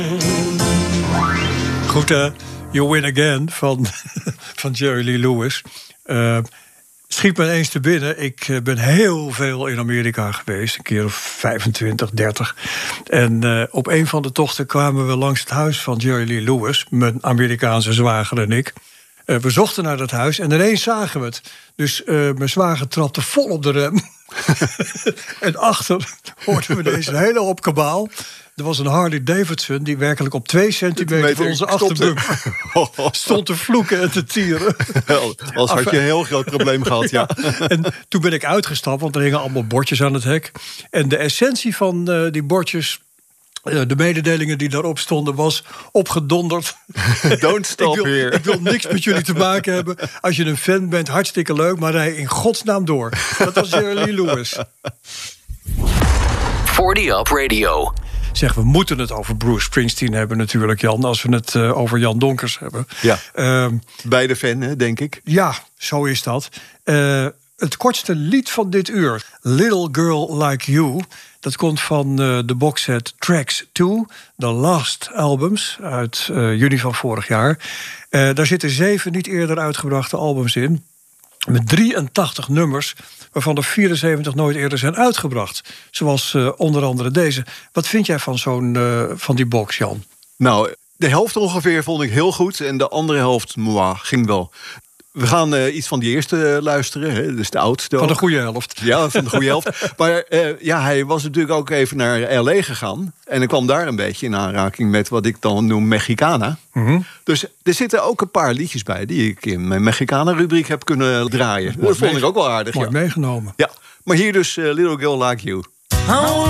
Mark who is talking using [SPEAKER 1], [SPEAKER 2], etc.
[SPEAKER 1] Goed, You Win Again van Jerry Lee Lewis. Schiet me eens te binnen. Ik ben heel veel in Amerika geweest. Een keer of 25, 30. En op een van de tochten kwamen we langs het huis van Jerry Lee Lewis. Mijn Amerikaanse zwager en ik. We zochten naar dat huis en ineens zagen we het. Dus mijn zwager trapte vol op de rem. En achter hoorden we deze hele hoop kabaal. Er was een Harley Davidson die werkelijk op 2 centimeter van onze achterbumper stond te vloeken en te tieren.
[SPEAKER 2] Als had je een heel groot probleem gehad, ja.
[SPEAKER 1] En toen ben ik uitgestapt, want er hingen allemaal bordjes aan het hek. En de essentie van die bordjes, de mededelingen die daarop stonden, was opgedonderd.
[SPEAKER 2] Don't stop here.
[SPEAKER 1] Ik wil niks met jullie te maken hebben. Als je een fan bent, hartstikke leuk, maar rij in godsnaam door. Dat was Jerry Lee Lewis.
[SPEAKER 3] 40 Up Radio.
[SPEAKER 1] Zeg, we moeten het over Bruce Springsteen hebben natuurlijk, Jan. Als we het over Jan Donkers hebben.
[SPEAKER 2] Ja, beide fan, hè, denk ik.
[SPEAKER 1] Ja, zo is dat. Het kortste lied van dit uur, Little Girl Like You, dat komt van de boxset Tracks 2, The Last Albums, uit juni van vorig jaar. Daar zitten 7 niet eerder uitgebrachte albums in, met 83 nummers, waarvan er 74 nooit eerder zijn uitgebracht. Zoals onder andere deze. Wat vind jij van van die box, Jan?
[SPEAKER 2] Nou, de helft ongeveer vond ik heel goed en de andere helft, ging wel. We gaan iets van die eerste luisteren, hè? Dus de oudste.
[SPEAKER 1] Van de goede helft.
[SPEAKER 2] Ja, van de goede helft. Maar hij was natuurlijk ook even naar L.A. gegaan. En ik kwam daar een beetje in aanraking met wat ik dan noem Mexicana.
[SPEAKER 1] Mm-hmm.
[SPEAKER 2] Dus er zitten ook een paar liedjes bij die ik in mijn Mexicana-rubriek heb kunnen draaien. Dat vond ik ook wel aardig.
[SPEAKER 1] Mooi meegenomen.
[SPEAKER 2] Ja, maar hier dus Little Girl Like You.